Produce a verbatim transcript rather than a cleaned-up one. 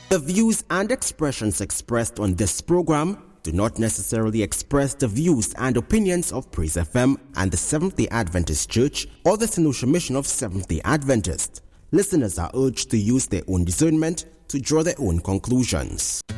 The views and expressions expressed on this program do not necessarily express the views and opinions of Praise F M and the Seventh-day Adventist Church or the St. Mission of Seventh-day Adventist. Listeners are urged to use their own discernment to draw their own conclusions.